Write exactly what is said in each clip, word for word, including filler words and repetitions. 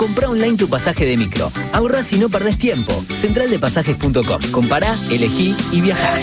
Comprá online tu pasaje de micro. Ahorrás y no perdés tiempo. central de pasajes punto com. Compará, elegí y viajá.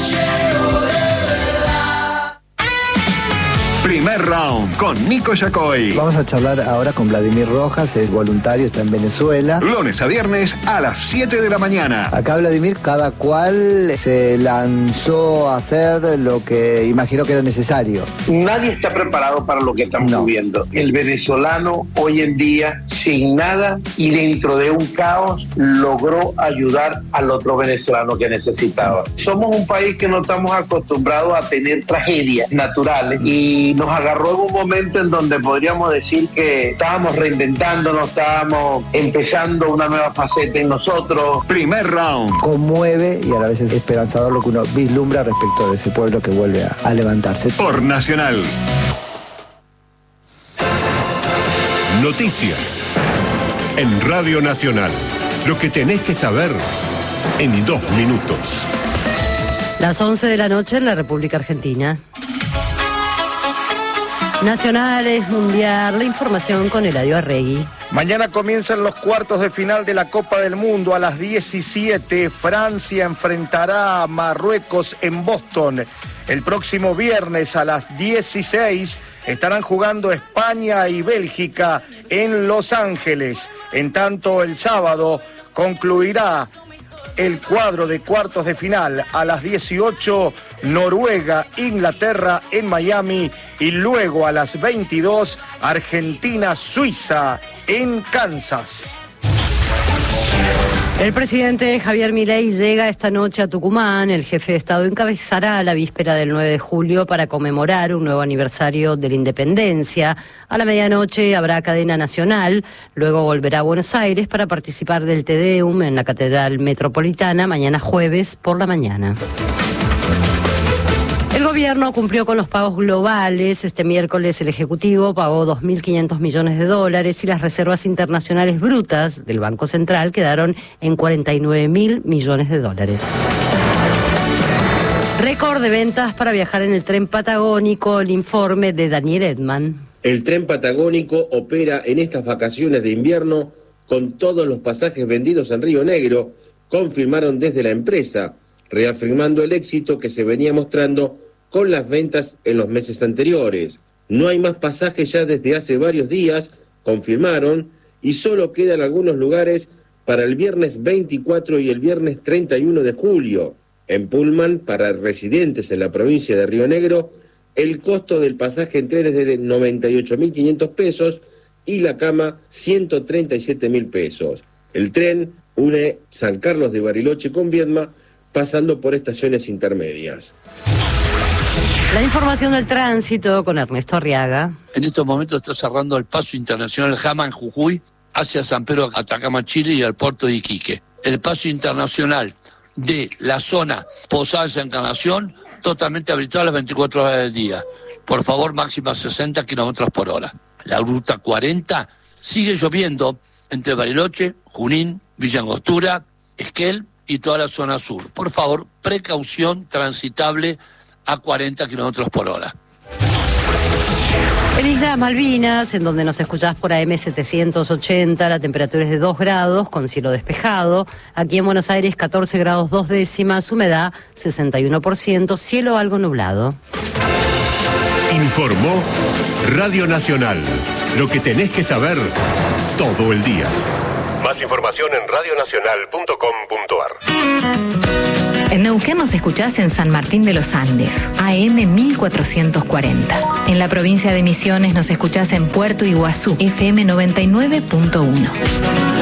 Primer round con Nico Yacoy. Vamos a charlar ahora con Vladimir Rojas, es voluntario, está en Venezuela. Lunes a viernes a las siete de la mañana. Acá Vladimir, cada cual se lanzó a hacer lo que imaginó que era necesario. Nadie está preparado para lo que estamos no. viviendo. El venezolano hoy en día, sin nada y dentro de un caos, logró ayudar al otro venezolano que necesitaba. Somos un país que no estamos acostumbrados a tener tragedias naturales y nos agarró en un momento en donde podríamos decir que estábamos reinventándonos, estábamos empezando una nueva faceta en nosotros. Primer round. Conmueve y a la vez es esperanzador lo que uno vislumbra respecto de ese pueblo que vuelve a, a levantarse. Por Nacional. Noticias. En Radio Nacional. Lo que tenés que saber en dos minutos. Las once de la noche en la República Argentina. Nacionales, Mundial, la información con Eladio Arregui. Mañana comienzan los cuartos de final de la Copa del Mundo a las diecisiete. Francia enfrentará a Marruecos en Boston. El próximo viernes a las dieciséis estarán jugando España y Bélgica en Los Ángeles. En tanto, el sábado concluirá el cuadro de cuartos de final a las dieciocho, Noruega, Inglaterra en Miami y luego a las veintidós, Argentina, Suiza en Kansas. El presidente Javier Milei llega esta noche a Tucumán. El jefe de Estado encabezará la víspera del nueve de julio para conmemorar un nuevo aniversario de la independencia. A la medianoche habrá cadena nacional, luego volverá a Buenos Aires para participar del Te Deum en la Catedral Metropolitana mañana jueves por la mañana. El gobierno cumplió con los pagos globales. Este miércoles el Ejecutivo pagó dos mil quinientos millones de dólares y las reservas internacionales brutas del Banco Central quedaron en cuarenta y nueve mil millones de dólares. Récord de ventas para viajar en el tren patagónico, el informe de Daniel Edman. El tren patagónico opera en estas vacaciones de invierno con todos los pasajes vendidos en Río Negro, confirmaron desde la empresa, reafirmando el éxito que se venía mostrando con las ventas en los meses anteriores. No hay más pasajes ya desde hace varios días, confirmaron, y solo quedan algunos lugares para el viernes veinticuatro y el viernes treinta y uno de julio. En Pullman, para residentes en la provincia de Río Negro, el costo del pasaje en tren es de noventa y ocho mil quinientos pesos y la cama ciento treinta y siete mil pesos. El tren une San Carlos de Bariloche con Viedma, pasando por estaciones intermedias. La información del tránsito con Ernesto Arriaga. En estos momentos está cerrando el paso internacional Jama en Jujuy hacia San Pedro, Atacama, Chile y al puerto de Iquique. El paso internacional de la zona Posadas Encarnación totalmente habilitado a las veinticuatro horas del día. Por favor, máxima sesenta kilómetros por hora. La ruta cuarenta sigue lloviendo entre Bariloche, Junín, Villa Angostura, Esquel y toda la zona sur. Por favor, precaución transitable a cuarenta kilómetros por hora. En Islas Malvinas, en donde nos escuchás por A M setecientos ochenta, la temperatura es de dos grados, con cielo despejado. Aquí en Buenos Aires, catorce grados dos décimas, humedad sesenta y uno por ciento, cielo algo nublado. Informó Radio Nacional. Lo que tenés que saber todo el día. Más información en radio nacional punto com punto ar. En Neuquén nos escuchás en San Martín de los Andes, A M mil cuatrocientos cuarenta. En la provincia de Misiones nos escuchás en Puerto Iguazú, F M noventa y nueve punto uno.